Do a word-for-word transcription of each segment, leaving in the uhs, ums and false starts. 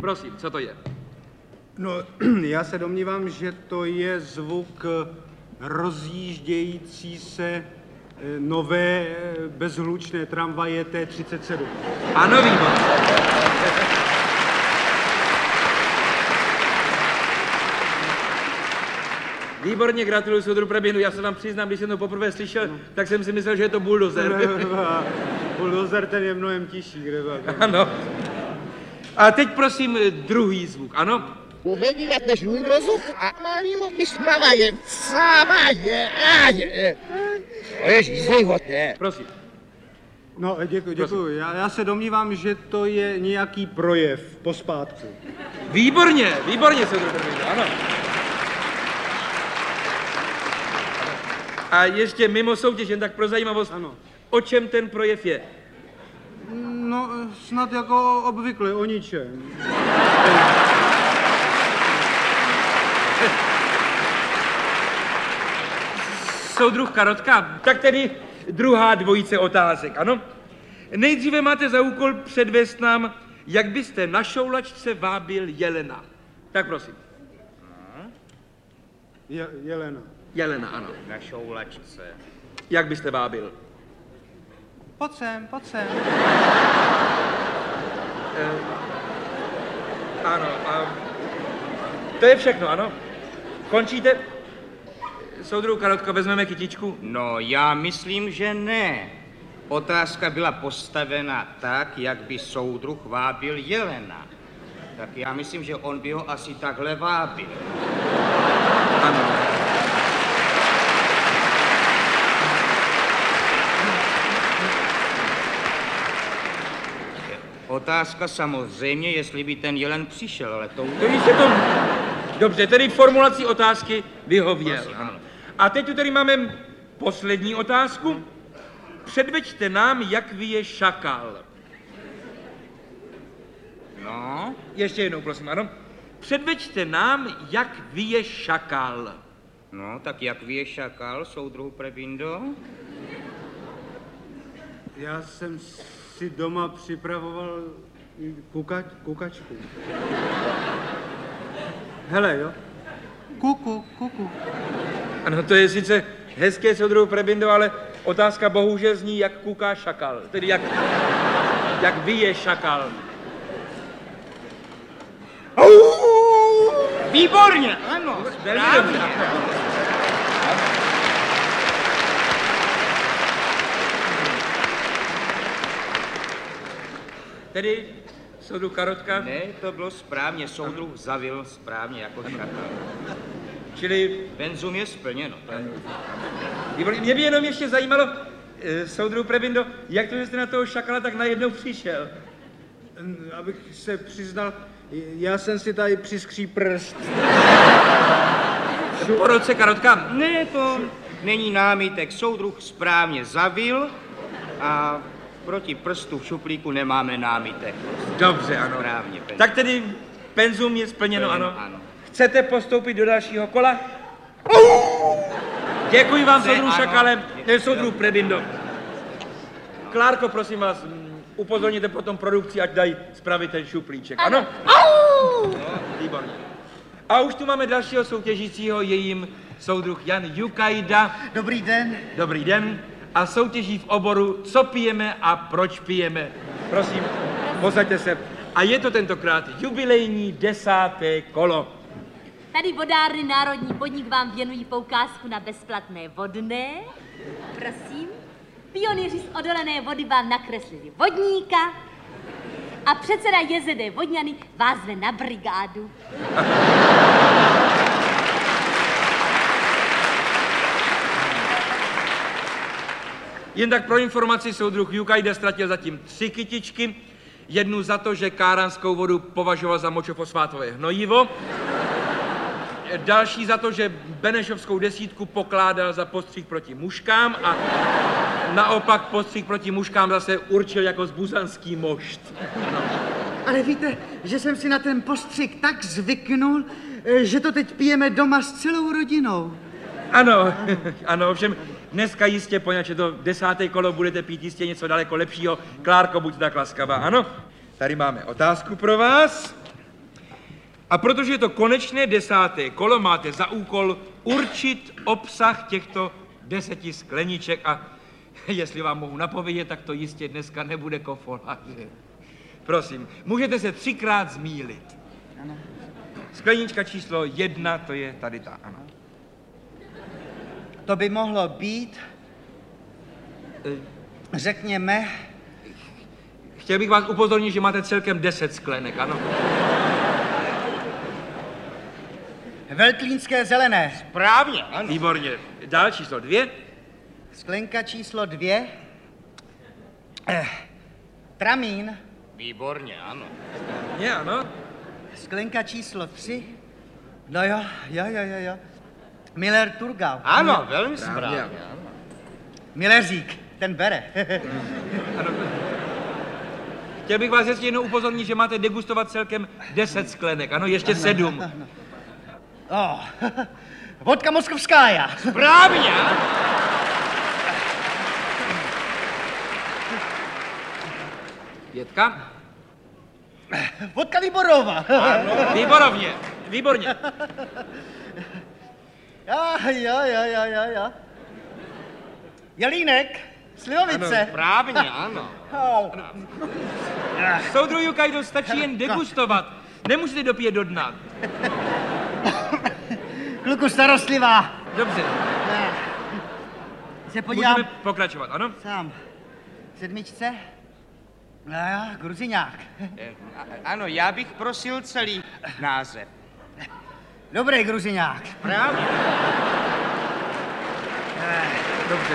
Prosím, co to je? No, já se domnívám, že to je zvuk rozjíždějící se nové bezhlučné tramvaje T třicet sedm. Ano, výborně. Výborně, gratuluju soudru Preběhnu. Já se vám přiznám, když jsem to poprvé slyšel, no. tak jsem si myslel, že je to buldozer. Buldozer, ten je mnohem tižší, kde tak. Ano. A teď prosím druhý zvuk, ano? Uvědět žůj rozum a malýmu vysmavajem. Sávaje, áje. Ježíš, zejhote. Prosím. No, děkuji, děkuji. Já, já se domnívám, že to je nějaký projev pospátku. Výborně, výborně, soudru Preběhnu, ano. A ještě mimo soutěž, jen tak pro zajímavost, ano. O čem ten projev je? No, snad jako obvykle, o ničem. Soudruh Karotka, tak tedy druhá dvojice otázek, ano? Nejdříve máte za úkol předvést nám, jak byste na šoulačce vábil jelena. Tak prosím. Je, jelena. Jelena, ano. Na šoulačce. Jak byste vábil? Pojď sem, pojď sem. E, ano, a to je všechno, ano? Končíte? Soudruh Karotko, vezmeme kytičku? No, já myslím, že ne. Otázka byla postavena tak, jak by soudruh vábil jelena. Tak já myslím, že on by ho asi takhle vábil. Ano. Otázka samozřejmě, jestli by ten jelen přišel, ale to... To je to... Dobře, tedy formulací otázky vyhověl. Prosím, ano. A teď tu tady máme poslední otázku. Předveďte nám, jak vyje šakal. No? Ještě jednou, prosím, ano. Předveďte nám, jak vyje šakal. No, tak jak vyje šakal, soudruhu Prebindo? Já jsem si doma připravoval kukač, kukačku. Hele, jo? Kuku, kuku. Ano, to je sice hezké, soudruhu Prebindo, ale otázka bohužel zní, jak kuká šakal. Tedy jak, jak vyje šakal. Výborně, ano, správně. Tedy soudruh Karotka? Ne, to bylo správně, soudruh zavil správně jako šakal. Čili... Penzum je splněno. Výborně. Mě by jenom ještě zajímalo, eh, soudruh Prebindo, jak to, že jste na toho šakala tak najednou přišel? Abych se přiznal, já jsem si tady přiskří prst. Po roce, Karotka? Ne, to není námitek. Soudruh správně zavil a proti prstu v šuplíku nemáme námitek. Dobře, ano. Správně, penzum. Tak tedy penzum je splněno, Splněno, ano. ano. Chcete postoupit do dalšího kola? Děkuji vám, soudruh Šakale, ne, soudruh Prebindo. Klárko, prosím vás, upozorněte potom produkci, ať dají spravit ten šuplíček, ano? No, výborně. A už tu máme dalšího soutěžícího, je jim soudruh Jan Jukajda. Dobrý den. Dobrý den. A soutěží v oboru, co pijeme a proč pijeme. Prosím, posaďte se. A je to tentokrát jubilejní desáté kolo. Tady vodárny Národní podnik vám věnují poukázku na bezplatné vodné. Prosím. Pionýři z odolené vody vám nakreslili vodníka a předseda J Z D Vodňany vás zve na brigádu. Jen tak pro informaci, soudruh Jukajda ztratil zatím tři kytičky. Jednu za to, že káranskou vodu považoval za močofosfátové hnojivo. Další za to, že benešovskou desítku pokládal za postřih proti muškám a naopak postřih proti muškám zase určil jako zbuzanský mošt. Ale víte, že jsem si na ten postřik tak zvyknul, že to teď pijeme doma s celou rodinou. Ano, ano, ovšem dneska jistě, poněvadž je to desáté kolo, budete pít jistě něco daleko lepšího. Klárko, buďte tak laskavá, ano? Tady máme otázku pro vás. A protože je to konečné desáté kolo, máte za úkol určit obsah těchto deseti skleniček a jestli vám mohu napovědět, tak to jistě dneska nebude kofola. Prosím, můžete se třikrát zmýlit. Ano. Sklenička číslo jedna, to je tady ta, ano. To by mohlo být, řekněme... Chtěl bych vás upozornit, že máte celkem deset sklenek, ano. Veltlínské zelené. Správně, ano. Výborně. Dál číslo dvě. Sklenka číslo dvě. Eh, tramín. Výborně, ano. Je, ano. Sklenka číslo tři. No jo, jo, jo, jo, jo. Miller Turgau. Ano, velmi správně, ano. Milleřík, ten bere. Ano. Chtěl bych vás ještě jednou upozornit, že máte degustovat celkem deset sklenek, ano, ještě sedm. Oh, vodka moskovskája. Správně, ano. Pětka. Vodka Výborová. Ano, výborovně, výborně. Jo, jo, jo, jo, jo, jo. Jelínek, slivovice. Správně, ano. Soudru Jukajdo, stačí jen degustovat. Nemusíte dopít do dna. Kluku starostlivá. Dobře, Se podívám můžeme pokračovat, ano? sám. V sedmičce? No jo, Gruziňák. Eh, a- Ano, já bych prosil celý název. Dobrý Gruziňák. Správně. Dobře.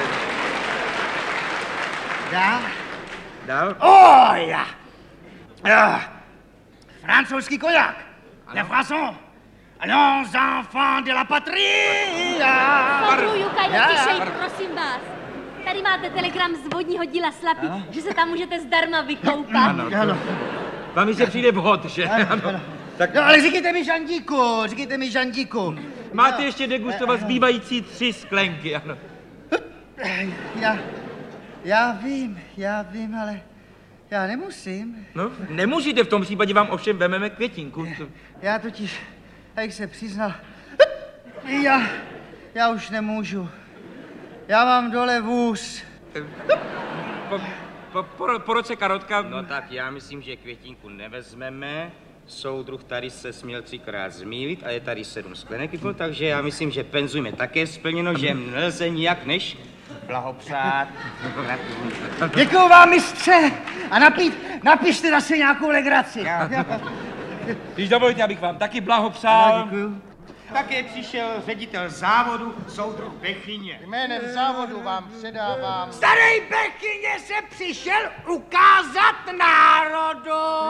Dál? Dál? Oh, ja. Ja. Francouzský koják. Le Français. Allons, enfants de la patrie. Soudru Jukajdo, Já, já. tišej, prosím vás. Tady máte telegram z vodního díla Slapy, že se tam můžete zdarma vykoupat. Ano, Ano. vám se přijde vhod, že? Ano. Tak No, ale říkejte mi Žandíku, říkejte mi Žandíku. máte ještě degustovat zbývající tři sklenky, ano. Já, já vím, já vím, ale já nemusím. No, nemusíte, v tom případě vám ovšem vememe květinku. Já totiž, jak se přiznal, já, já už nemůžu. Já mám dole vůz. Po, po, po, po roce karotka... No tak já myslím, že květinku nevezmeme. Soudruh tady se směl třikrát zmýlit a je tady sedm sklenek, takže já myslím, že penzum je také splněno, že nelze nijak než blahopřát. Děkuju vám, mistře. A napít, napište zase nějakou legraci. Když dovolíte, abych vám taky blahopřál. Děkuju. Také přišel ředitel závodu, soudruh Bechyně. Jménem závodu vám předávám. Starý Bechyně se přišel ukázat národu.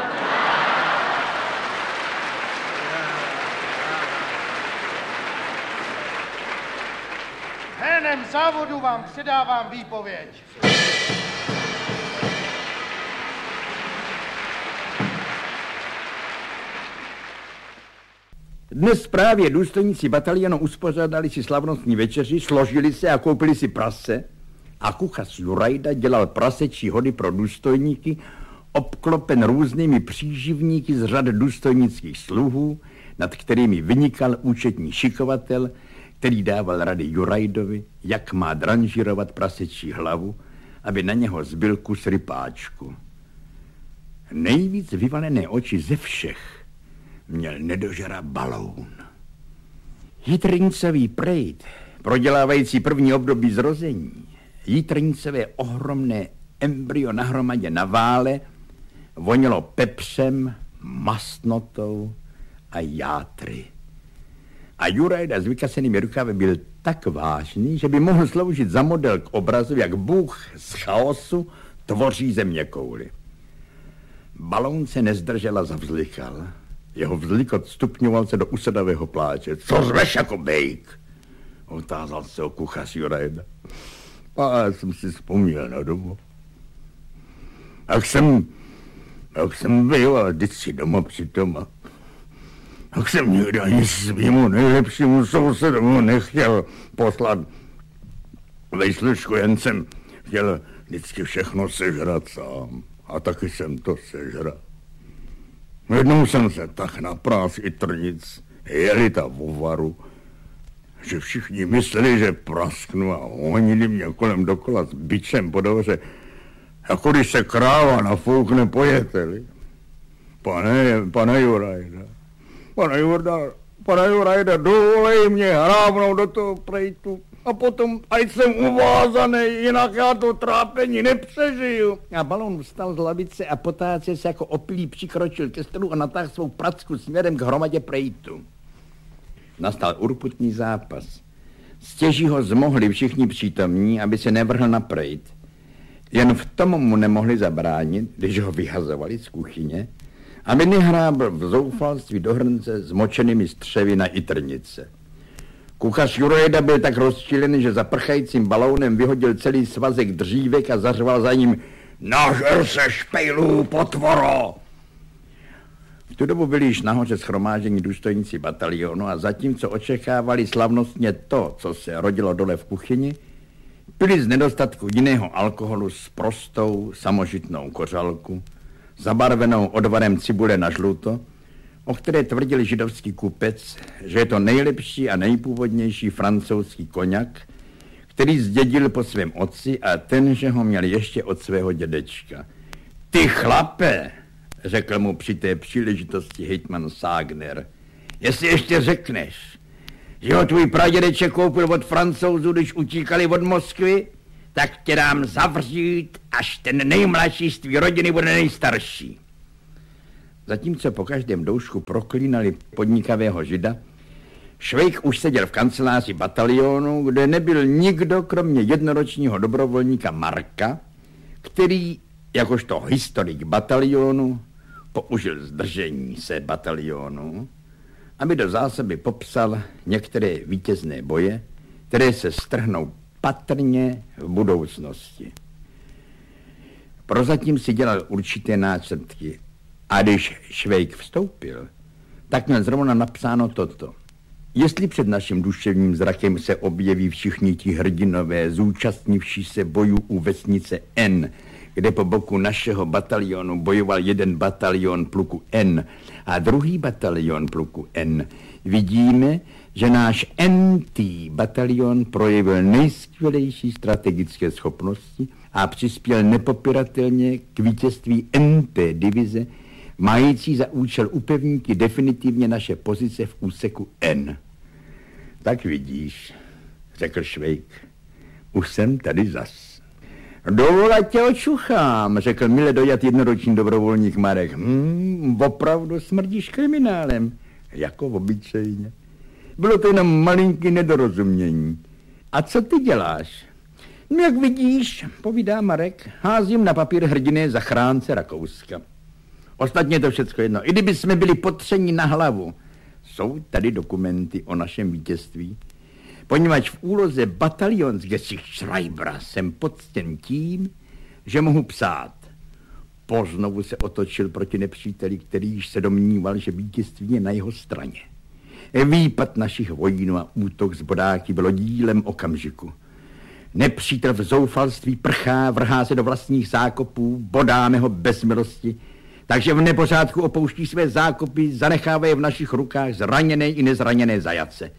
Jménem závodu vám předávám výpověď. Dnes právě důstojníci batalionu uspořádali si slavnostní večeři, složili se a koupili si prase a kuchař Jurajda dělal prasečí hody pro důstojníky, obklopen různými příživníky z řad důstojnických sluhů, nad kterými vynikal účetní šikovatel, který dával rady Jurajdovi, jak má dranžírovat prasečí hlavu, aby na něho zbyl kus rypáčku. Nejvíc vyvalené oči ze všech měl nedožera Baloun. Jitrincový prejt, prodělávající první období zrození, jitrincové ohromné embryo nahromadě na vále, vonilo pepřem, mastnotou a játry. A Jurajda s vykasenými rukavy byl tak vážný, že by mohl sloužit za model k obrazu, jak Bůh z chaosu tvoří zeměkouli. Baloun se nezdržel a zavzlikal. Jeho vzlikot stupňoval se do usedavého pláče. Co řveš jako bejk? Otázal se o kuchař Jurajda. A já jsem si vzpomněl na domu. Jak jsem, jak jsem býval vždycky doma při doma. Jak jsem nikdy ani svýmu nejlepšímu sousedomu nechtěl poslat vejslušku, jen jsem chtěl vždycky všechno sežrat sám. A taky jsem to sežral. Jednou jsem se tak naprás i trnic, jeli ta vovaru, že všichni mysleli, že prasknu a honili mě kolem dokola s bičem po dvoře, jako když se kráva nafoukne po jeteli. Pane, pane Jurajda, pane Jurda, pane Jurajda, dovolej mě hrábnout do toho prejtu a potom, ať jsem uvázaný, jinak já to trápení nepřežiju. A balón vstal z lavice a potáce se jako opilý přikročil ke stolu a natáhl svou pracku směrem k hromadě prejtu. Nastal urputný zápas. Stěží ho zmohli všichni přítomní, aby se nevrhl na prejt. Jen v tom mu nemohli zabránit, když ho vyhazovali z kuchyně, aby nehrábl v zoufalství do hrnce s močenými střevy na itrnice. Kuchař Jurajda byl tak rozčilený, že za prchajícím balónem vyhodil celý svazek dřívek a zařval za ním: Nažer se špejlů, potvoro! V tu dobu byli již nahoře shromážení důstojníci batalionu a zatímco očekávali slavnostně to, co se rodilo dole v kuchyni, pili z nedostatku jiného alkoholu s prostou samožitnou kořalku, zabarvenou odvarem cibule na žluto, o které tvrdil židovský kupec, že je to nejlepší a nejpůvodnější francouzský koňak, který zdědil po svém otci a ten, že ho měl ještě od svého dědečka. Ty chlape, řekl mu při té příležitosti hejtman Ságner, jestli ještě řekneš, že ho tvůj pradědeček koupil od Francouzů, když utíkali od Moskvy, tak tě dám zavřít, až ten nejmladší z tvý rodiny bude nejstarší. Zatímco po každém doušku proklínali podnikavého žida, Švejk už seděl v kanceláři batalionu, kde nebyl nikdo, kromě jednoročního dobrovolníka Marka, který, jakožto historik batalionu, použil zdržení se batalionu, aby do zásoby popsal některé vítězné boje, které se strhnou patrně v budoucnosti. Prozatím si dělal určité náčrtky a když Švejk vstoupil, tak měl zrovna napsáno toto. Jestli před naším duševním zrakem se objeví všichni ti hrdinové, zúčastnivší se bojů u vesnice N, kde po boku našeho batalionu bojoval jeden batalion pluku N a druhý batalion pluku N, vidíme, že náš N T batalion projevil nejskvělejší strategické schopnosti a přispěl nepopiratelně k vítězství N T divize, mající za účel upevnit definitivně naše pozice v úseku N. Tak vidíš, řekl Švejk, už jsem tady zas. Dovol, ať tě očuchám, řekl mile dojat jednoroční dobrovolník Marek. Hmm, opravdu smrdíš kriminálem, jako obyčejně. Bylo to jenom malinký nedorozumění. A co ty děláš? No, jak vidíš, povídá Marek, házím na papír hrdiné zachránce Rakouska. Ostatně to všecko jedno. I kdyby jsme byli potřeni na hlavu, jsou tady dokumenty o našem vítězství. Poněvadž v úloze Bataljonsgeschreibera jsem poctěn tím, že mohu psát. Poznovu se otočil proti nepříteli, který již se domníval, že vítězství je na jeho straně. Výpad našich vojínů a útok z bodáky bylo dílem okamžiku. Nepřítel v zoufalství prchá, vrhá se do vlastních zákopů, bodáme ho bez milosti, takže v nepořádku opouští své zákopy, zanechávají v našich rukách zraněné i nezraněné zajace.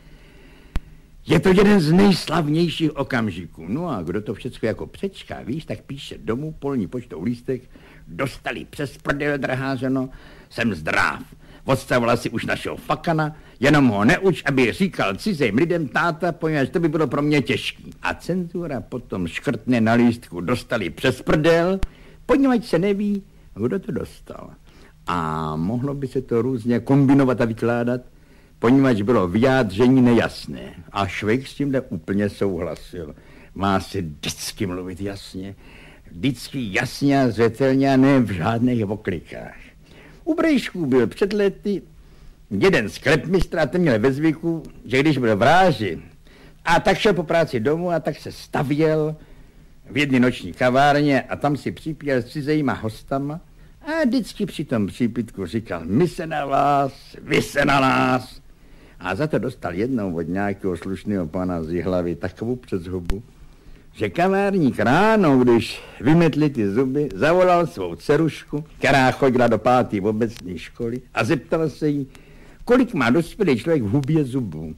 Je to jeden z nejslavnějších okamžiků. No a kdo to všecko jako přečká, víš, tak píše domů polní poštou lístek, dostali přes prdel, drahářeno, jsem zdráv. Odstavila si už našeho fakana, jenom ho neuč, aby říkal cizím lidem táta, poněvadž to by bylo pro mě těžký. A cenzura potom škrtne na lístku, dostali přes prdel, poněvadž se neví, kdo to dostal. A mohlo by se to různě kombinovat a vykládat, poněvadž bylo vyjádření nejasné. A Švejk s tímhle úplně souhlasil. Má se vždycky mluvit jasně, vždycky jasně a zřetelně a ne v žádných oklikách. U Brejšků byl před lety jeden sklepmistr a ten měl ve zvyku, že když byl v ráži a tak šel po práci domů a tak se stavěl v jedné noční kavárně a tam si připíjel s cizejma hostama a vždycky při tom přípitku říkal, my se na vás, vy se na nás. A za to dostal jednou od nějakého slušného pana z Jihlavy takovou přes hubu, že kavárník ráno, když vymetli ty zuby, zavolal svou dcerušku, která chodila do páté obecné školy a zeptal se jí, kolik má dospělý člověk v hubě zubů.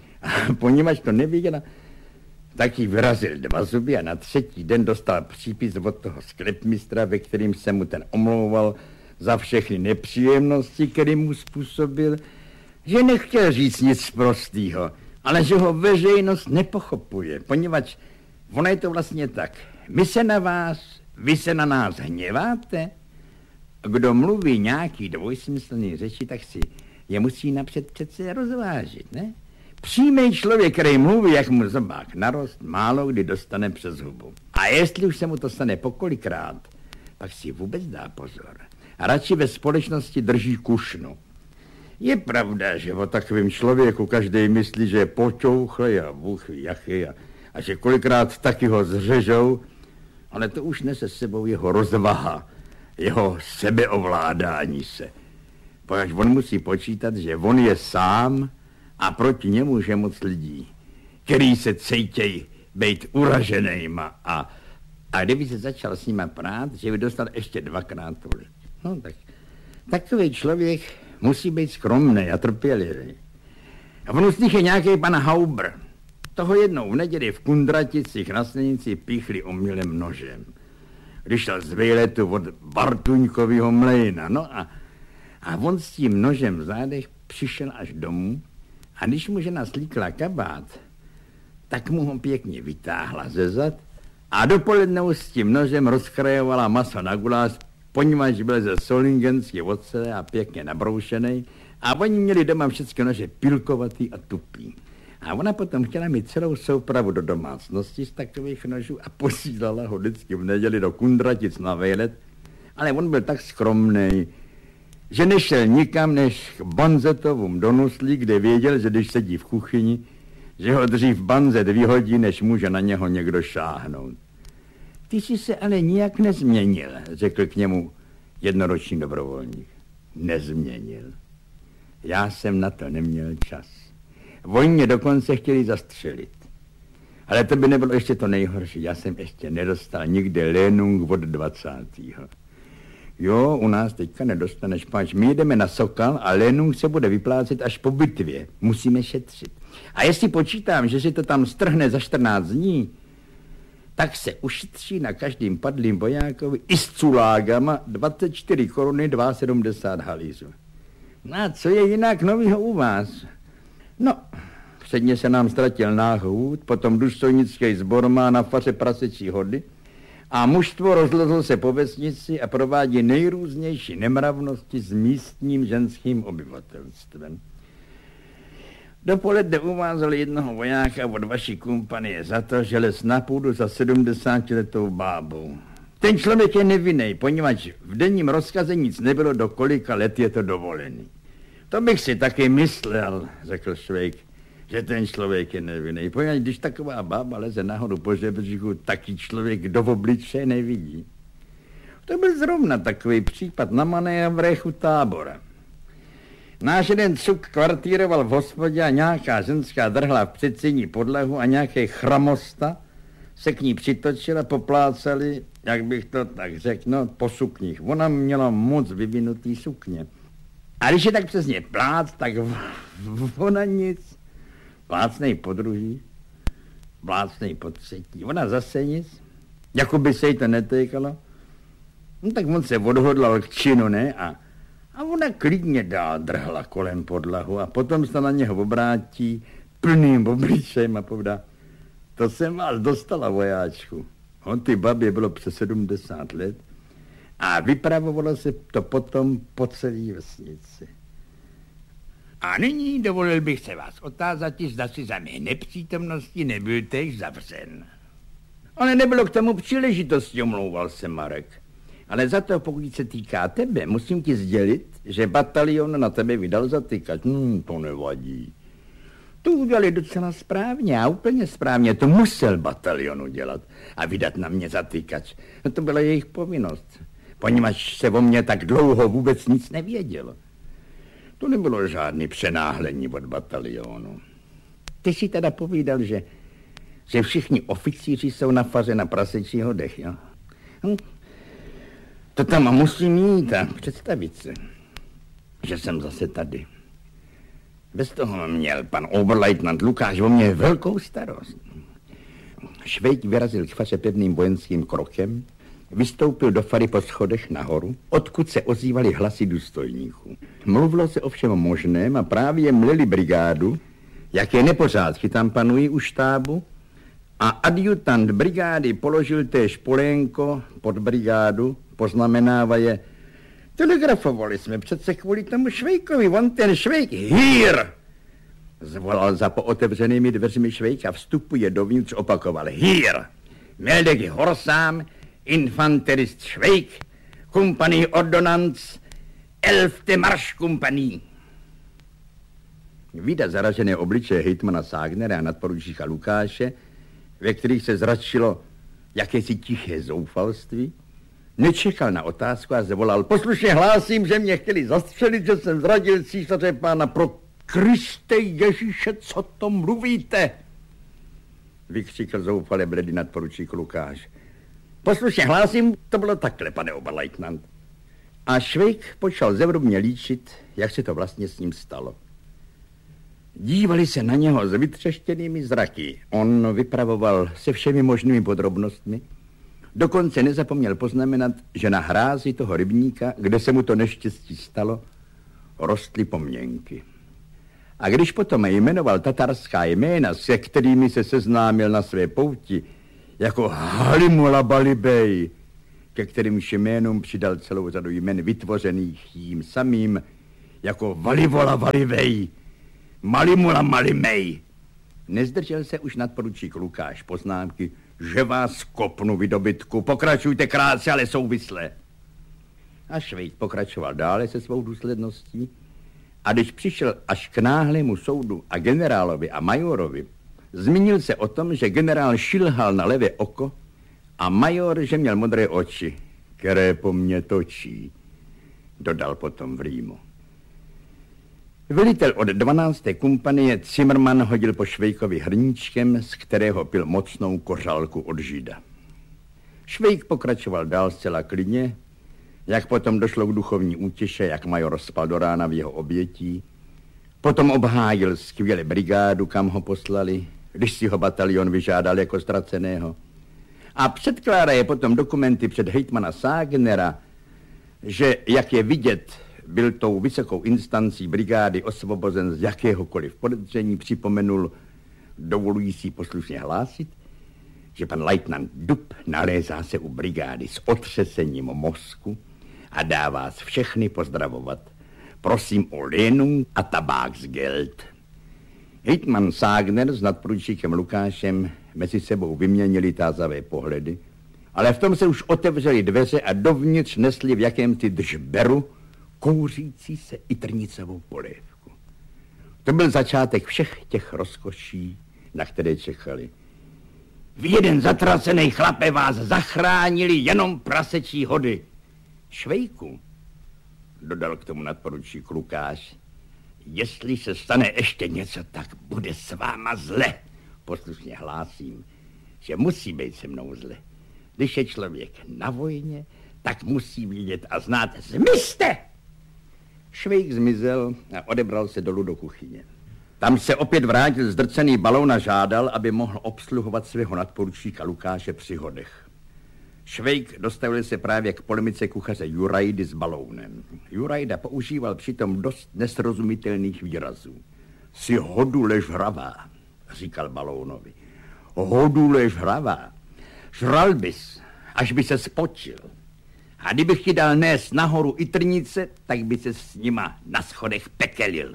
A poněvadž to nevěděla, tak jí vyrazil dva zuby a na třetí den dostal přípis od toho sklepmistra, ve kterým se mu ten omlouval za všechny nepříjemnosti, které mu způsobil, že nechtěl říct nic prostýho, ale že ho veřejnost nepochopuje, poněvadž ono je to vlastně tak. My se na vás, vy se na nás hněváte. Kdo mluví nějaký dvojsmyslný řeči, tak si je musí napřed přece rozvážit, ne? Přímý člověk, který mluví, jak mu zobák narost, málo kdy dostane přes hubu. A jestli už se mu to stane pokolikrát, pak si vůbec dá pozor. A radši ve společnosti drží kušnu. Je pravda, že o takovém člověku každý myslí, že je počouchlej a bůh ví jaký a, a že kolikrát taky ho zřežou, ale to už nese s sebou jeho rozvaha, jeho sebeovládání se. Protože on musí počítat, že on je sám a proti němu je moc lidí, který se cítějí být uraženýma a, a kdyby se začal s nima prát, že by dostal ještě dvakrát tolik. No tak takový člověk musí být skromný a trpělivý. A on z nich je nějaký pan Haubr. Toho jednou v neděli v Kundraticích na silnici píchli omylem nožem. Když šel z výletu od Bartuňkovýho mlejna, no a, a on s tím nožem v zádech přišel až domů a když mu žena slíkla kabát, tak mu ho pěkně vytáhla ze zad a dopoledne s tím nožem rozkrajovala maso na guláš, poněvadž byl ze solingenské ocele a pěkně nabroušený a oni měli doma všechny nože pilkovatý a tupý. A ona potom chtěla mít celou soupravu do domácnosti z takových nožů a posílala ho vždycky v neděli do Kundratic na výlet, ale on byl tak skromný, že nešel nikam než k banzetovům do Nuslí, kde věděl, že když sedí v kuchyni, že ho dřív banzet vyhodí, než může na něho někdo šáhnout. Ty jsi se ale nijak nezměnil, řekl k němu jednoroční dobrovolník. Nezměnil. Já jsem na to neměl čas. Oni mě dokonce chtěli zastřelit. Ale to by nebylo ještě to nejhorší. Já jsem ještě nedostal nikde lénung od dvacátého Jo, u nás teďka nedostaneš, páč. My jdeme na Sokal a lénung se bude vyplácet až po bitvě. Musíme šetřit. A jestli počítám, že si to tam strhne za čtrnáct dní, tak se ušetří na každým padlým vojákovi i s culágama dvacet čtyři koruny sedmdesát dva halířů. No a co je jinak novýho u vás? No, předně se nám ztratil náhůd, potom důstojnický sbor má na faře prasečí hody a mužstvo rozlezlo se po vesnici a provádí nejrůznější nemravnosti s místním ženským obyvatelstvem. Dopoledne uvázal jednoho vojáka od vaší kompanie za to, že les na půdu za sedmdesátiletou bábou. Ten člověk je nevinný, poněvadž v denním rozkaze nic nebylo, do kolika let je to dovolený. To bych si taky myslel, řekl Švejk, že ten člověk je nevinný. Poněvadž když taková bába leze nahoru po žebříku, taky člověk do obličeje nevidí. To byl zrovna takový případ na manévrechu Tábora. Náš jeden cuk kvartíroval v hospodě a nějaká ženská drhla v předsíni podlahu a nějaký chramosta se k ní přitočil a poplácali, jak bych to tak řekl, no, po sukních. Ona měla moc vyvinutý sukně. A když je tak přesně plác, tak ona nic. Plácnej po druhý, plácnej po třetí. Ona zase nic, jako by se jí to netýkalo. No tak on se odhodlal k činu, ne? A A ona klidně dál drhla kolem podlahu a potom se na něho obrátí plným obličejem a povídá, to jsem vás dostala, vojáčku. On ty babě bylo přes sedmdesát let a vypravovalo se to potom po celé vesnici. A nyní dovolil bych se vás otázat, zda si za mé nepřítomnosti nebyl též zavřen. Ale nebylo k tomu příležitosti, omlouval se Marek. Ale za to, pokud se týká tebe, musím ti sdělit, že batalion na tebe vydal zatykač. Hmm, to nevadí. To udělali docela správně a úplně správně. To musel batalion udělat a vydat na mě zatykač. No to byla jejich povinnost, poněvadž se o mě tak dlouho vůbec nic nevědělo. To nebylo žádný přenáhlení od batalionu. Ty si teda povídal, že že všichni oficíři jsou na faře na prasečího dech, jo? Hm. To tam musím mít a představit se, že jsem zase tady. Bez toho měl pan oberleutnant Lukáš o mě velkou starost. Švejk vyrazil k faře pevným vojenským krokem, vystoupil do fary po schodech nahoru, odkud se ozývaly hlasy důstojníků. Mluvilo se o všem možném a právě mleli brigádu, jaké nepořádky tam panují u štábu, a adjutant brigády položil též polénko pod brigádu, poznamenávaje: telegrafovali jsme přece kvůli tomu Švejkovi, on ten Švejk, hýr! Zvolal za pootevřenými dveřmi Švejk a vstupuje dovnitř, opakoval: hýr! Meldek Horsám, infanterist Švejk, kompanii ordonanc, elfte marš kompanii. Vidět zaražené obličeje hejtmana Ságnera a nadporučíka Lukáše, ve kterých se zračilo jakési tiché zoufalství, nečekal na otázku a zavolal: poslušně hlásím, že mě chtěli zastřelit, že jsem zradil císaře pána. Pro Kriste Ježíše, co to mluvíte? Vykřikl zoufale bledý nadporučík Lukáš. Poslušně hlásím, to bylo takhle, pane oberleutnant. A Švejk počal zevrubně líčit, jak se to vlastně s ním stalo. Dívali se na něho s vytřeštěnými zraky. On vypravoval se všemi možnými podrobnostmi. Dokonce nezapomněl poznamenat, že na hrázi toho rybníka, kde se mu to neštěstí stalo, rostly pomněnky. A když potom jmenoval tatarská jména, se kterými se seznámil na své pouti, jako Halimula Balibej, ke kterým jménům přidal celou řadu jmen vytvořených jím samým, jako Valivola Valivej, Malimula Malimej, nezdržel se už nadporučík Lukáš poznámky: že vás kopnu, vy dobytku, pokračujte krátce, ale souvisle. A Švejk pokračoval dále se svou důsledností, a když přišel až k náhlému soudu a generálovi a majorovi, zmínil se o tom, že generál šilhal na levé oko a major, že měl modré oči, které po mně točí, dodal potom v rýmu. Velitel od dvanácté kompanie Zimmermann hodil po Švejkovi hrníčkem, z kterého pil mocnou kořálku od žida. Švejk pokračoval dál zcela klidně, jak potom došlo k duchovní útěše, jak major spal do rána v jeho obětí. Potom obhájil skvěle brigádu, kam ho poslali, když si ho batalion vyžádal jako ztraceného. A předkládá je potom dokumenty před hejtmana Ságnera, že, jak je vidět, byl tou vysokou instancí brigády osvobozen z jakéhokoliv podezření, připomenul, dovolují si poslušně hlásit, že pan leutnant Dub nalézá se u brigády s otřesením mozku a dá vás všechny pozdravovat. Prosím o lénu a tabáksgeld. Hejtman Ságner s nadporučíkem Lukášem mezi sebou vyměnili tázavé pohledy, ale v tom se už otevřely dveře a dovnitř nesli v jakémsi držberu kouřící se i trnicovou polévku. To byl začátek všech těch rozkoší, na které čekali. Vy jeden zatracený chlape vás zachránili jenom prasečí hody. Švejku, dodal k tomu nadporučík Lukáš, jestli se stane ještě něco, tak bude s váma zle. Poslušně hlásím, že musí být se mnou zle. Když je člověk na vojně, tak musí vidět a znát: zmizte! Švejk zmizel a odebral se dolů do kuchyně. Tam se opět vrátil zdrcený balón a žádal, aby mohl obsluhovat svého nadporučíka Lukáše při hodech. Švejk dostavil se právě k polemice kuchaře Jurajdy s balounem. Jurajda používal přitom dost nesrozumitelných výrazů. Si hodule žravá, říkal balounovi. Hodule žravá. Žral bys, až by se spočil. A kdybych ti dal nést nahoru i trnice, tak by se s nima na schodech pekelil.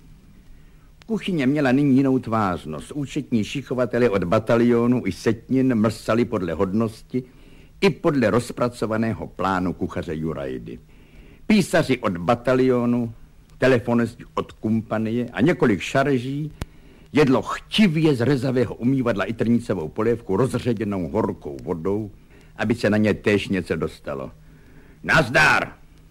Kuchyně měla nyní jinou tvářnost. Účetní šichovatele od batalionu i setnin mrsali podle hodnosti i podle rozpracovaného plánu kuchaře Jurajdy. Písaři od batalionu, telefonisti od kompanie a několik šarží jedlo chtivě z rezavého umývadla i trnicovou polévku rozředěnou horkou vodou, aby se na ně též něco dostalo. Nazdar!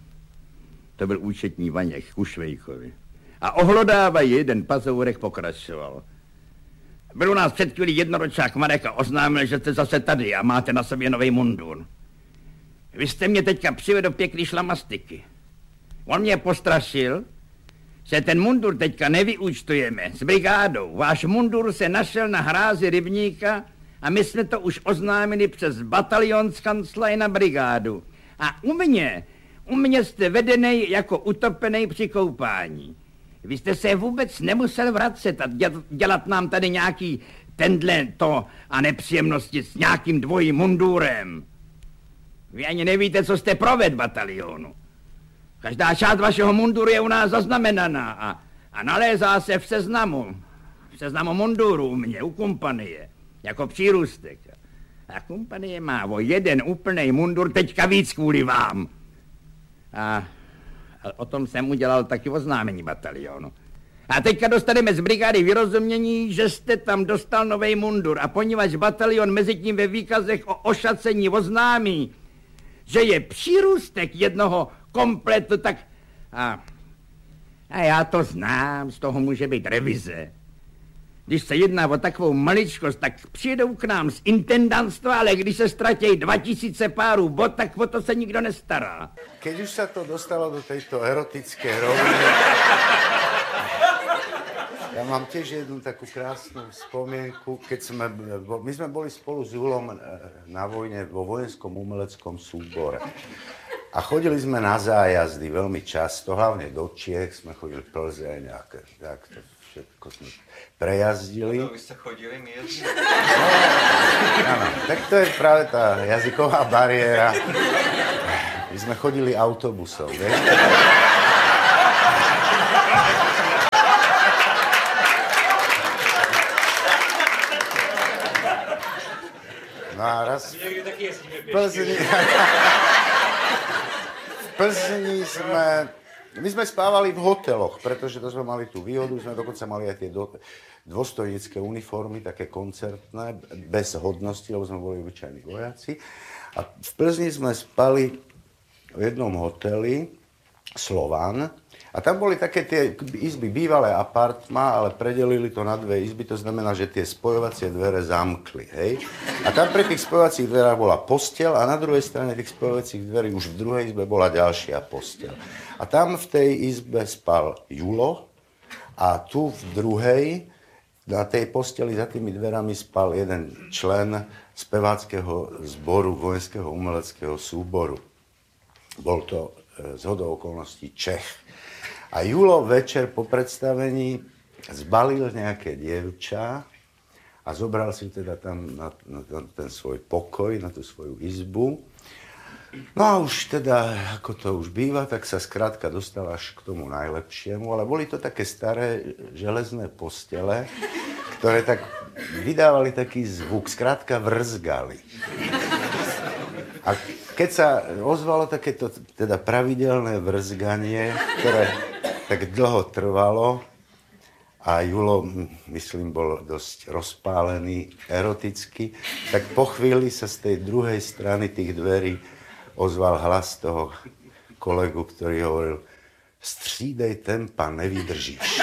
To byl účetní Vaněk ku Švejkovi. A ohlodávají jeden pazourek pokračoval. Byl u nás před chvílí jednoročák Marek a oznámil, že jste zase tady a máte na sobě nový mundur. Vy jste mě teďka přivedl pěkný šlamastiky. On mě postrašil, že ten mundur teďka nevyúčtujeme s brigádou. Váš mundur se našel na hrázi rybníka a my jsme to už oznámili přes batalion z kanclaj na brigádu. A u mě, u mě jste vedenej jako utopenej při koupání. Vy jste se vůbec nemusel vracet a dělat nám tady nějaký tenhle to a nepříjemnosti s nějakým dvojím mundurem. Vy ani nevíte, co jste proved batalionu. Každá část vašeho munduru je u nás zaznamenaná a, a nalézá se v seznamu. V seznamu munduru u mě, u kompanie, jako přírůstek. A kompanie má o jeden úplnej mundur teďka víc kvůli vám. A, a o tom jsem udělal taky oznámení batalionu. A teďka dostaneme z brigády vyrozumění, že jste tam dostal novej mundur a poněvadž batalion mezi tím ve výkazech o ošacení oznámí, že je přírůstek jednoho kompletu, tak... A, a já to znám, z toho může být revize. Když se jedná o takovou maličkost, tak přijedou k nám z intendantstva, ale když se ztratějí dva tisíce párů bot, tak o to se nikdo nestará. Keď už sa to dostalo do tejto erotické roviny, ja mám tiež jednu takú krásnu spomienku, keď sme, my sme boli spolu s Julom na vojne vo vojenskom umeleckom súbore. A chodili sme na zájazdy veľmi často, hlavne do Čiech, sme chodili Plzeň a tak to všetko sme prejazdili. No, vy ste chodili, my jezdili. No, áno, tak to je práve tá jazyková bariéra. My sme chodili autobusom, vieš? No a raz v Plzni, v Plzni sme, my sme spávali v hoteloch, pretože to sme mali tú výhodu, sme dokonca mali aj tie do, dôstojnícke uniformy, také koncertné, bez hodnosti, lebo sme boli obyčajní vojaci. A v Plzni sme spali v jednom hoteli, Slovan, a tam boli také tie izby, bývalé apartmá, ale predelili to na dve izby, to znamená, že tie spojovacie dvere zamkli, hej. A tam pri tých spojovacích dverách bola posteľ a na druhej strane tých spojovacích dverí už v druhej izbe bola ďalšia posteľ. A tam v tej izbe spal Julo a tu v druhej, na tej posteli za tými dverami spal jeden člen speváckeho zboru vojenského umeleckého súboru. Bol to zhodou okolností Čech. A Julo večer po predstavení zbalil nejaké dievča a zobral si teda tam na, na, na ten svoj pokoj, na tú svoju izbu. No a už teda, ako to už býva, tak sa skrátka dostal až k tomu najlepšiemu, ale boli to také staré železné postele, ktoré tak vydávali taký zvuk, skrátka vrzgali. A keď sa ozvalo takéto teda pravidelné vrzganie, ktoré tak dlho trvalo a Julo, myslím, bol dosť rozpálený, eroticky, tak po chvíli sa z tej druhej strany tých dverí ozval hlas toho kolegu, ktorý hovoril: střídej tempa, nevydržíš.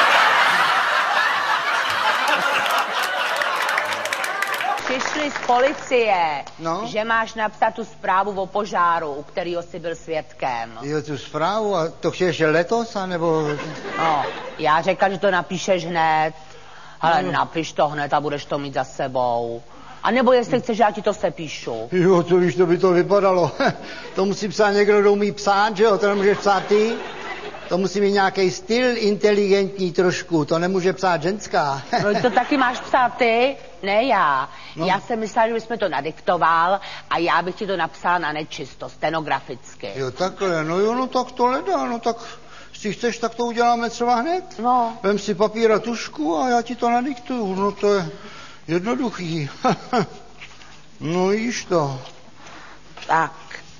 Přišli z policie, no? Že máš napsat tu zprávu o požáru, u kterého jsi byl svědkem. Jo, tu zprávu? A to chceš letos, anebo... No, já řekla, že to napíšeš hned. Ale no. Napiš to hned a budeš to mít za sebou. A nebo jestli chceš, já ti to sepíšu. Jo, to víš, to by to vypadalo. To musí psát někdo, kdo umí psát, že jo? To nemůžeš psát ty. To musí mít nějaký styl inteligentní trošku, to nemůže psát ženská. No to taky máš psát ty, ne já. No. Já jsem myslela, že bychom to nadiktoval a já bych ti to napsala na nečisto, stenograficky. Jo, takhle, no jo, no tak to ledá, no tak si chceš, tak to uděláme třeba hned. No. Vem si papír a tušku a já ti to nadiktuju, no to je jednoduchý. No jíš to. Tak.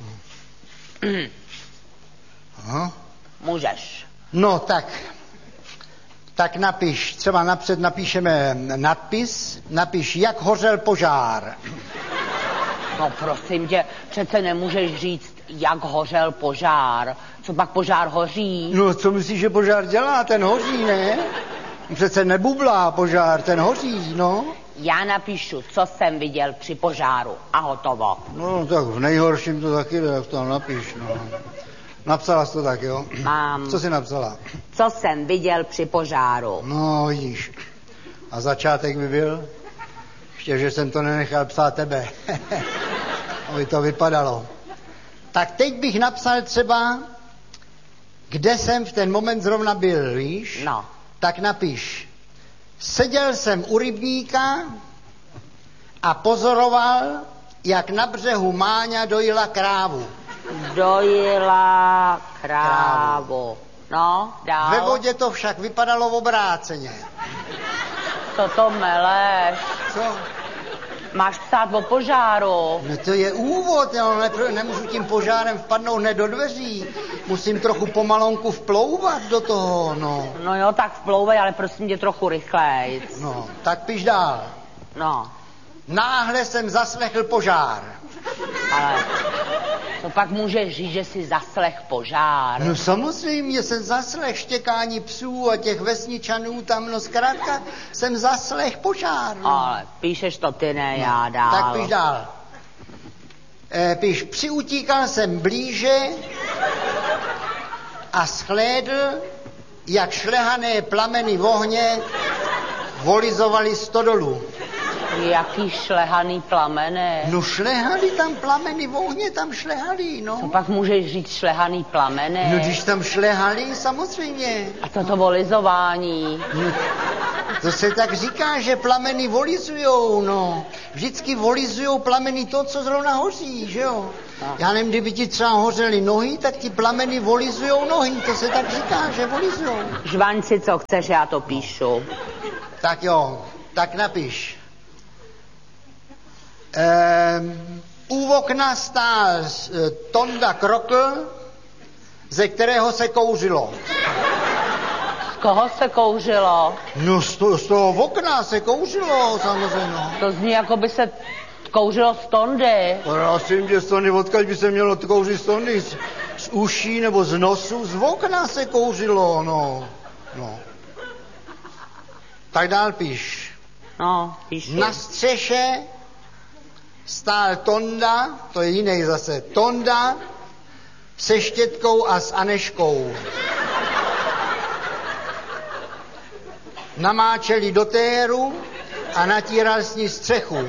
Aha. Můžeš. No tak, tak napiš, třeba napřed napíšeme nadpis, napiš, jak hořel požár. No prosím tě, přece nemůžeš říct, jak hořel požár. Co pak požár hoří? No co myslíš, že požár dělá, ten hoří, ne? Přece nebublá požár, ten hoří, no. Já napíšu, co jsem viděl při požáru a hotovo. No tak v nejhorším to taky jde, jak to tam napíš, no. Napsala jsi to tak, jo? Mám. Co jsi napsala? Co jsem viděl při požáru. No, vidíš. A začátek by byl? Ještě, že jsem to nenechal psát tebe. Aby to vypadalo. Tak teď bych napsal třeba, kde jsem v ten moment zrovna byl, víš? No. Tak napiš. Seděl jsem u rybníka a pozoroval, jak na břehu Máňa dojila krávu. Dojila krávu. No, dál. Ve vodě to však vypadalo obráceně. Co to meleš? Co? Máš psát o požáru. No to je úvod, já ne, nemůžu tím požárem vpadnout hned do dveří. Musím trochu pomalonku vplouvat do toho, no. No jo, tak vplouvej, ale prosím tě trochu rychlejc. No, tak píš dál. No. Náhle jsem zaslechl požár. Ale to pak můžeš říct, že jsi zaslech požár. No samozřejmě jsem zaslech štěkání psů a těch vesničanů tam, no zkrátka jsem zaslech požár. No. Ale píšeš to ty, ne no, já dál. Tak píš dál. E, píš, přiutíkal jsem blíže a shlédl, jak šlehané plameny v ohně volizovaly stodolu. Jaký šlehaný plameny? No šlehali tam plameny v ohně, tam šlehali, no. Co pak můžeš říct šlehaný plameny? No když tam šlehali, samozřejmě. A to to volizování? No, to se tak říká, že plameny volizujou, no. Vždycky volizujou plameny to, co zrovna hoří, že jo. No. Já nevím, kdyby ti třeba hořely nohy, tak ti plameny volizujou nohy, to se tak říká, že volizujou. Žvaň si, co chceš, já to píšu. Tak jo, tak napiš. Ehm, u okna stál Tonda Krokl, ze kterého se kouřilo. Z koho se kouřilo? No z, to, z toho okna se kouřilo, samozřejmě. To zní, jako by se kouřilo z Tondy. Prosím tě, z Tondy, odkud by se mělo kouřit z Tondy? Z, z uší nebo z nosu? Z okna se kouřilo, no. no. Tak dál píš. No, píšu. Na střeše stál Tonda, to je jiný zase, Tonda se Štětkou a s Aneškou. Namáčeli do téru a natíral s ní střechu.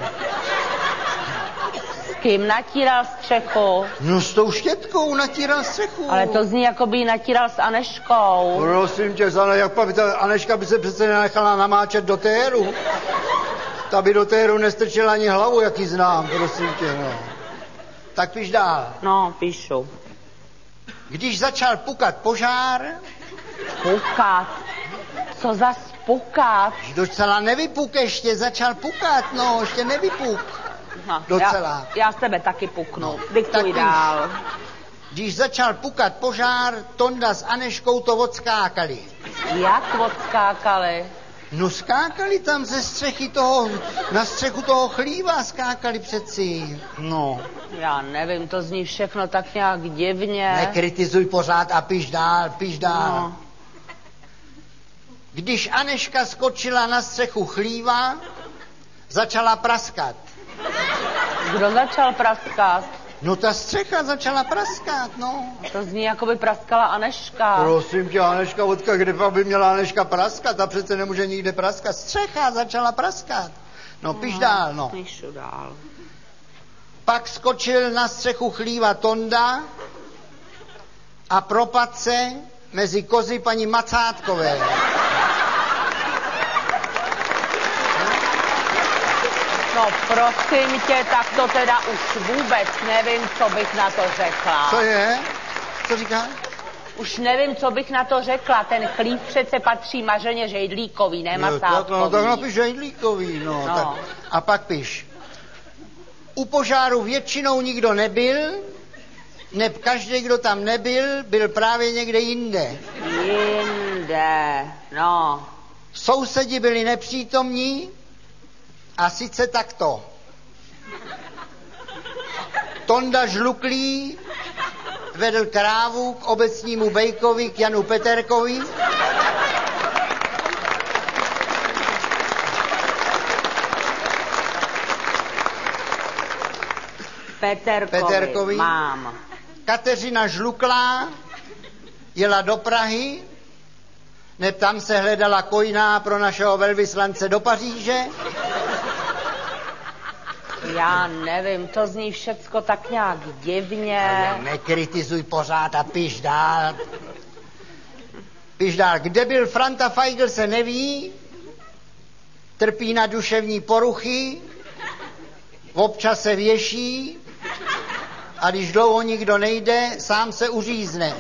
S kým natíral střechu? No s tou Štětkou natíral střechu. Ale to zní, jako by ji natíral s Aneškou. Prosím tě, Zana, jak by ta Aneška by se přece nenechala namáčet do téru. Ta by do téru nestrčila ani hlavu, jak ji znám, prosím tě, no. Tak píš dál. No, píšu. Když začal pukat požár... Pukat? Co za pukat? Docela nevypuk ještě, začal pukat, no, ještě nevypuk. No, Docela. Já, já z tebe taky puknu. Diktuj dál. Když začal pukat požár, Tonda s Aneškou to odskákali. Jak odskákali? No skákali tam ze střechy toho, na střechu toho chlíva skákali přeci. No. Já nevím, to zní všechno tak nějak divně. Nekritizuj pořád a píš dál, píš dál. No. Když Aneška skočila na střechu chlíva, začala praskat. Kdo začal praskat? No ta střecha začala praskat, no. To zní, jako by praskala Aneška. Prosím tě, Aneška, odkud, kde by měla Aneška praskat? Ta přece nemůže nikde praskat. Střecha začala praskat. No, píš no, dál, no. Píšu dál. Pak skočil na střechu chlíva Tonda a propadl se mezi kozy paní Macátkové. No prosím tě, tak to teda už vůbec nevím, co bych na to řekla. Co je? Co říká? Už nevím, co bych na to řekla. Ten chlív přece patří Mařeně Žejdlíkový, ne Macátkový. No tak napiš Žejdlíkový, no. no. Tak. A pak píš. U požáru většinou nikdo nebyl, neb každý, kdo tam nebyl, byl právě někde jinde. Jinde, no. Sousedi byli nepřítomní, a sice takto. Tonda Žluklý vedl krávu k obecnímu bejkovi, k Janu Peterkovi. Peterkovi, Peterkovi. mám. Kateřina Žluklá jela do Prahy, neb tam se hledala kojná pro našeho velvyslance do Paříže. Já nevím, to zní všecko tak nějak divně. Nekritizuj pořád a piš dál. Piš dál. Kde byl Franta Feigl, se neví. Trpí na duševní poruchy. Občas se věší. A když dlouho nikdo nejde, sám se uřízne.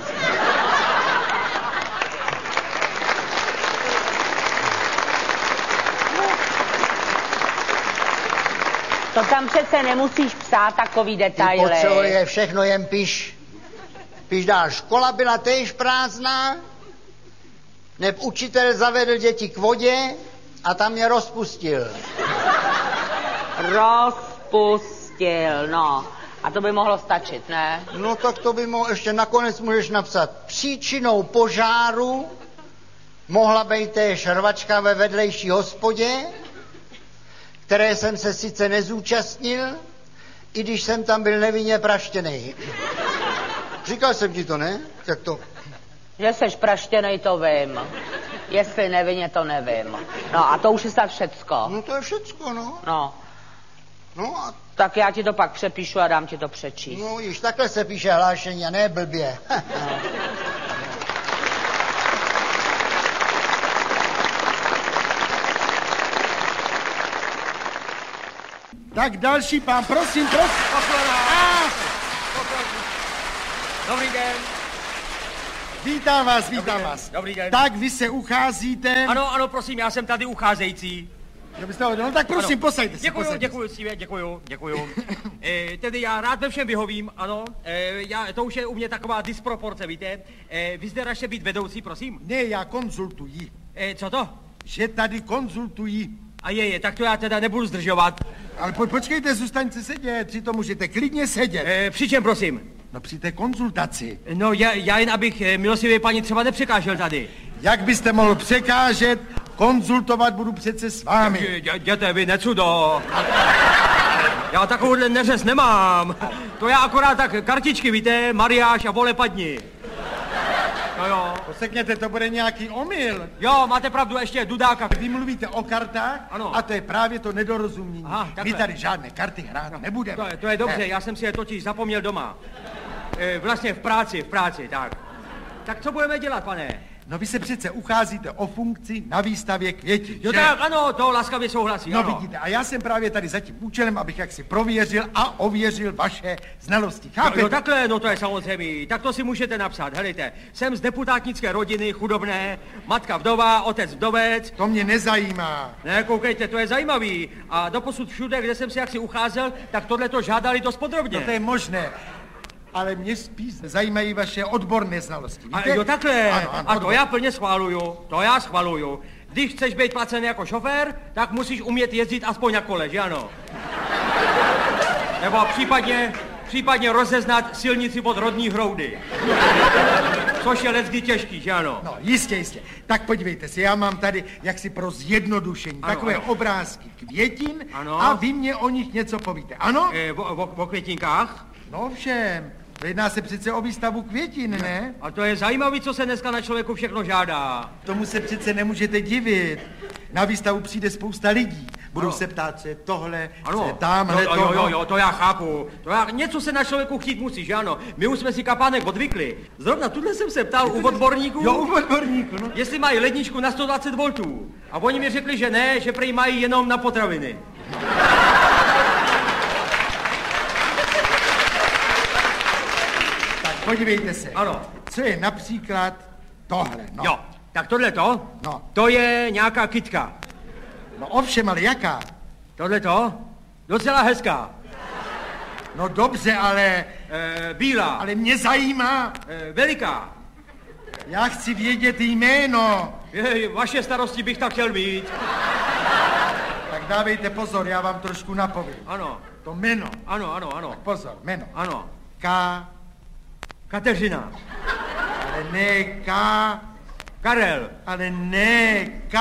To tam přece nemusíš psát takový detaily. Ty potřebuje všechno, jen piš. Piš dál. Škola byla též prázdná, neb učitel zavedl děti k vodě a tam je rozpustil. Rozpustil, no. A to by mohlo stačit, ne? No tak to by mohlo, ještě nakonec můžeš napsat. Příčinou požáru mohla být též rvačka ve vedlejší hospodě, které jsem se sice nezúčastnil, i když jsem tam byl nevinně praštěnej. Říkal jsem ti to, ne? Jak to? Že seš praštěnej, to vím. Jestli nevinně, to nevím. No a to už je snad všecko. No to je všecko, no. No. No a... Tak já ti to pak přepíšu a dám ti to přečíst. No již takhle se píše hlášení a ne blbě. No. Tak další pán, prosím, prosím. Ah! Dobrý den. Vítám vás, vítám vás. Dobrý den. Tak vy se ucházíte. Ano, ano, prosím, já jsem tady ucházející. Že byste ho, no tak prosím, posaďte se. Děkuju, posaďte děkuju, Steve, děkuju, děkuju. e, tedy já rád ve všem vyhovím, ano. E, já, to už je u mě taková disproporce, víte. E, vy zde raště být vedoucí, prosím. Ne, já konzultuji. E, co to? Že tady konzultuji. A je, je, tak to já teda nebudu zdržovat. Ale po, počkejte, zůstaňte sedět, přitom můžete klidně sedět. E, při čem, prosím? No při té konzultaci. No já, já jen abych milostivě paní třeba nepřekážel tady. Jak byste mohl překážet? Konzultovat budu přece s vámi. Jděte vy, necudo. Já takovouhle neřez nemám. To já akorát tak kartičky, víte, mariáš a vole padni. No jo. Posekněte, to bude nějaký omyl. Jo, máte pravdu, ještě dudáka. Vy mluvíte o kartách, ano. A to je právě to nedorozumění. Aha, my tady žádné karty hrát no. nebudeme. To je, to je dobře, ne. Já jsem si je totiž zapomněl doma. E, vlastně v práci, v práci, tak. Tak co budeme dělat, pane? No vy se přece ucházíte o funkci na výstavě květin, Jo že? tak, ano, to laskavě souhlasí, No ano. vidíte, a já jsem právě tady za tím účelem, abych jaksi prověřil a ověřil vaše znalosti, chápete? Jo, jo takhle, no to je samozřejmě, tak to si můžete napsat, helejte, jsem z deputátnické rodiny, chudobné, matka vdova, otec vdovec. To mě nezajímá. Ne, koukejte, to je zajímavý a doposud všude, kde jsem si jaksi ucházel, tak tohle to žádali dost podrobně. No to je možné. Ale mě spíš zajímají vaše odborné znalosti, víte? A jo, takhle. Ano, ano, a to já plně schvaluju, to já schvaluju. Když chceš být placený jako šofér, tak musíš umět jezdit aspoň na kole, že ano? Nebo případně, případně rozeznat silnici od rodní hroudy. Což je leckdy těžký, že ano? No, jistě, jistě. Tak podívejte si, já mám tady jaksi pro zjednodušení ano, takové ano. obrázky květin ano. a vy mě o nich něco povíte, ano? E, o, o, o květinkách? No všem. Jedná se přece o výstavu květin, ne? A to je zajímavý, co se dneska na člověku všechno žádá. Tomu se přece nemůžete divit. Na výstavu přijde spousta lidí. Budou ano. se ptát, co je tohle, ano. co je tamhle, no, jo, jo, jo, to já chápu. To já, něco se na člověku chtít musí, že ano? My už jsme si kapánek odvykli. Zrovna tuhle jsem se ptal u odborníků. Jo, u odborníků, no. Jestli mají ledničku na sto dvacet voltů. A oni mi řekli, že ne, že prý mají jenom na potraviny. Podívejte se. Ano. Co je například tohle, no. Jo, tak tohle to? No. To je nějaká kytka. No ovšem, ale jaká? Tohle to? Docela hezká. No dobře, ale... E, bílá. Ale mě zajímá. E, veliká. Já chci vědět jméno. Je, vaše starosti bych tak chtěl mít. Tak dávejte pozor, já vám trošku napovím. Ano. To jméno. Ano, ano, ano. Tak pozor, jméno. Ano. K... Kateřina. Ale ne K... Karel. Ale ne K...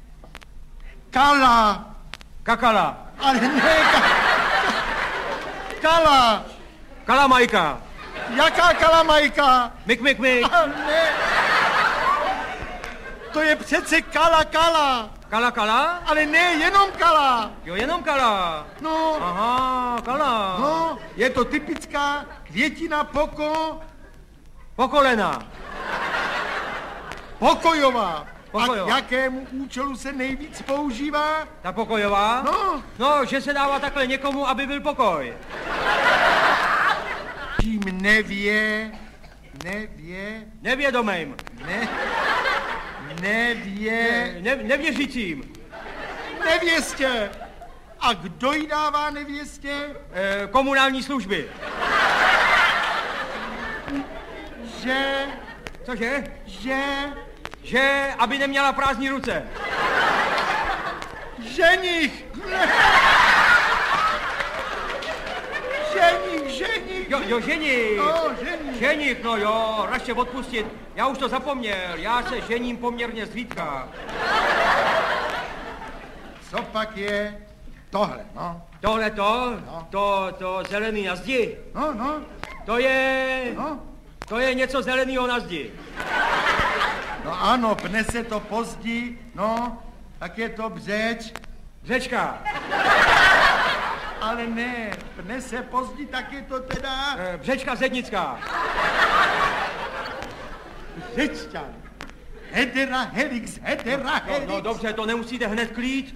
Kala. Kakala. Ale ne K... Kala. Kalamajka. Jaká kalamajka? Mik, mik, mik. A ne. To je přece kala, kala. Kala, kala? Ale ne, jenom kala. Jo, jenom kala. No. Aha, kala. No, je to typická květina poko... Pokolena. Pokojová. Pokojová. A k jakému účelu se nejvíc používá? Ta pokojová? No. No, že se dává takhle někomu, aby byl pokoj. Tím nevě... Nevě... Nevědomým. Ne... Nevě... Ne, nevěřícím. Nevěstě. A kdo jí dává nevěstě? E, komunální služby. Že... Cože? Že... Že, aby neměla prázdní ruce. Ženich! Ženich, ženich! Jo, jo, ženich. No, ženich. Ženich, no jo, raště odpustit. Já už to zapomněl, já se žením poměrně zřídka. Co pak je tohle, no? Tohle to, No. to, to zelený na zdi, No, no, to je, no. to je něco zeleného na zdi. No ano, pne se to pozdí, no, tak je to břeč. Řečka. Ale ne, pne se pozdí, tak je to teda... E, břečka zednická. Řečťan. Hedera helix, hedera helix. No, no dobře, to nemusíte hned klít.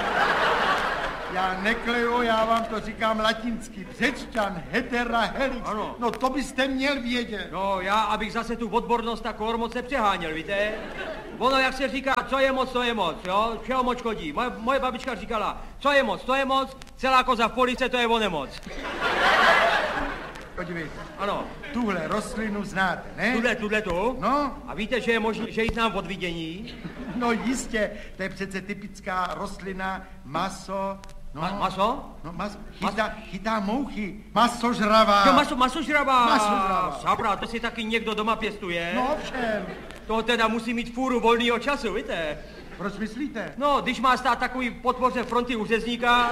Já nekleju, já vám to říkám latinsky. Břečťan, hedera helix. Ano. No to byste měl vědět. No, já, abych zase tu odbornost tak moc nepřeháněl, víte? Ono, jak se říká, co je moc, to je moc, jo? Čeho moc škodí? Moje, moje babička říkala, co je moc, to je moc, celá koza v police, to je onemoc. Podívejte, Ano. tuhle rostlinu znáte, ne? Tuhle, tuhle tu? No. A víte, že je možné, že jít nám od vidění? No jistě, to je přece typická rostlina, maso... No, Ma, maso? No, mas, chytá, chytá mouchy, masožravá. Jo, maso, masožravá. Masožravá. Sabra, to si taky někdo doma pěstuje. No ovšem. To teda musí mít fůru volného času, víte? Proč myslíte? No, když má stát takový podpoře fronty u řezníka,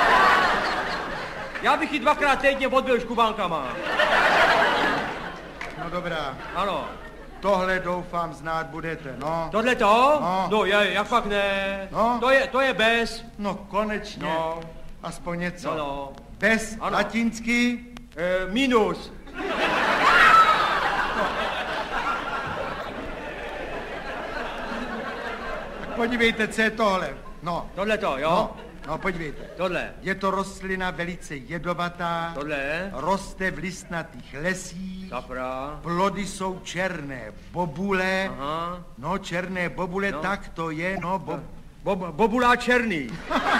já bych ji dvakrát týdně odbil škubánkama. No dobrá, Ano. tohle doufám znát budete, no. Tohle to? No. No, je, jak pak ne? No. To je, to je bez. No konečně, No. aspoň něco. No, no. Bez Ano. latinsky. E, minus. Podívejte, co je tohle. No, Tohle to, jo? no, no podívejte. Tohle. Je to rostlina velice jedovatá. Tohle. Roste v listnatých lesích. Zapra. Plody jsou černé bobule. Aha. No, černé bobule, No. tak to je, no, bo... Bob, bobulá černý.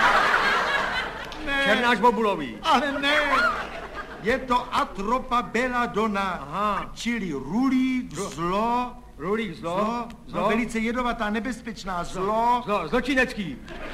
Ne, Černáš bobulový. ale ne. Je to Atropa belladonna, Aha. čili rulík, zlo, Rulík, zlo. zlo, no, velice jedovatá, nebezpečná, zlo, Zlo, zločinecký.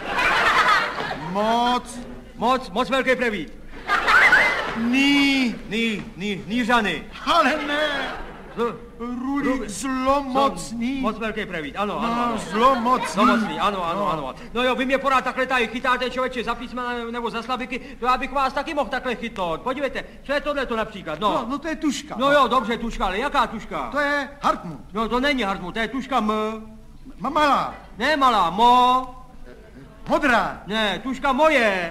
moc, Moc, moc velký prevít. ní, Ní, ní, nířany. ale ne. Zlo, Rulík zlomocný. Moc velký prevít, ano, ano, No, ano. zlomocný. Zlomocný, ano, ano, No. ano. No jo, vy mě pořád takhle tady chytáte, člověče, za písmena nebo za slabiky, to já bych vás taky mohl takhle chytnout. Podívejte, co je tohle to například, No, no. no to je tuška. No jo, dobře, tuška, ale jaká tuška? To je Hartmut. No to není Hartmut, to je tuška M. Ma- Malá, Ne malá, Mo. modrá. Ne, tuška moje.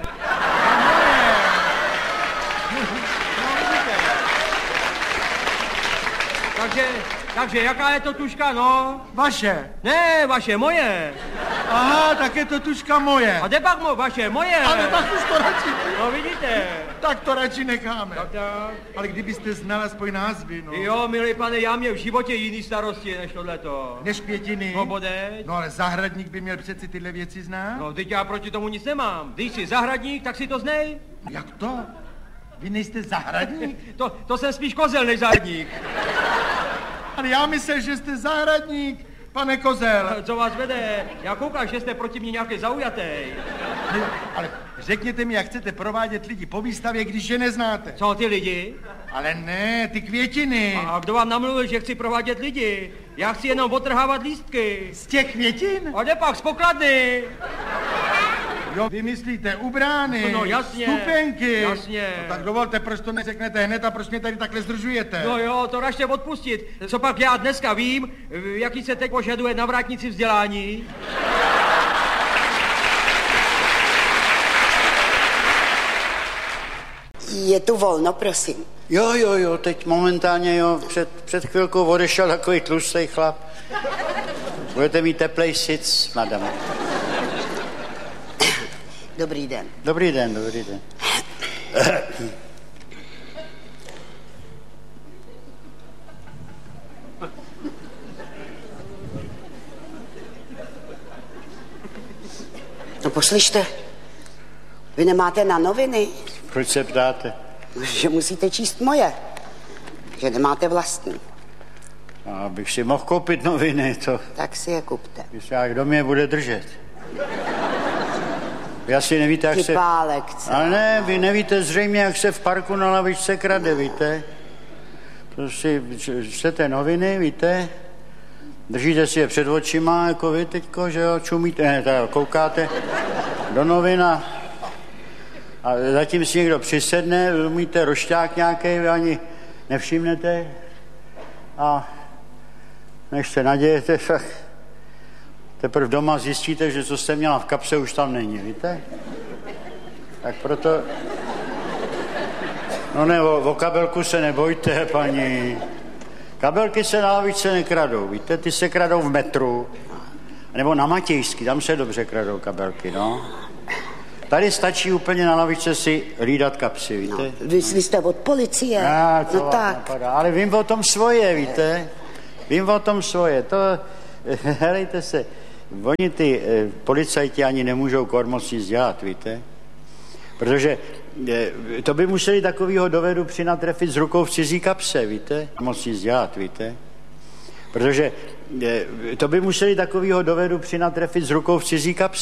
Takže, takže jaká je to tuška, no? Vaše. Ne, vaše, moje. Aha, tak je to tuška moje. A kde pak mo, vaše, moje. Ale tak už to radši, No vidíte. tak to radši necháme. Tak, tak. Ale kdybyste znal aspoň názvy, no. Jo, milý pane, já měl v životě jiný starosti než tohleto. Než květiny. No bodej. No ale zahradník by měl přeci tyhle věci znát. No, teď já proti tomu nic nemám. Když jsi zahradník, tak si to znej. Jak to? Vy nejste zahradník? To, to jsem spíš kozel než zahradník. Ale já myslel, že jste zahradník, pane Kozel. Co vás vede? Já koukám, že jste proti mně nějaký zaujatý. Ale řekněte mi, jak chcete provádět lidi po výstavě, když je neznáte. Co ty lidi? Ale ne, ty květiny. A kdo vám namluvil, že chci provádět lidi? Já chci jenom otrhávat lístky. Z těch květin? A jde pak z pokladny. Jo, vymyslíte u brány, No, jasně, stupenky. jasně. No, tak dovolte, proč to neřeknete hned a proč mě tady takhle zdržujete? No jo, to ražte odpustit. Co pak já dneska vím, jaký se teď požaduje na vrátnici vzdělání? Je tu volno, prosím. Jo, jo, jo, teď momentálně, jo, před, před chvilkou odešel takový tlustý chlap. Budete mít teplej sic, madam. Dobrý den. Dobrý den, dobrý den. No poslyšte, vy nemáte na noviny? Proč se ptáte? Že musíte číst moje. Že nemáte vlastní. No, abych si mohl koupit noviny, to... Tak si je kupte. A kdo mě bude držet? Vy asi nevíte, jak se... Typálek, Ale ne, vy nevíte zřejmě, jak se v parku na lavičce krade, víte? To si čtete noviny, víte? Držíte si je před očima, jako vy teďko, že jo, čumíte, ne, tak koukáte do novin a, a zatím si někdo přisedne, umíte rošťák nějaký, vy ani nevšimnete a než se nadějete, tak teprve doma zjistíte, že co jste měla v kapse, už tam není, víte? Tak proto... No ne, o, o kabelku se nebojte, paní. Kabelky se na lavičce nekradou, víte? Ty se kradou v metru. Nebo na Matějský, tam se dobře kradou kabelky, no. Tady stačí úplně na lavičce si hlídat kapsy, víte? No, vy, vy jste od policie. Já, no tak. Napadá. Ale vím o tom svoje, víte? Vím o tom svoje. To, helejte se, oni ty eh, policajti ani nemůžou kor moc nic dělat, víte? Protože eh, to by museli takovýho dovedu přinatrefit s rukou v cizí kapse, víte? Moc nic dělat, víte? Protože eh, to by museli takovýho dovedu přinatrefit s rukou v cizí kapse.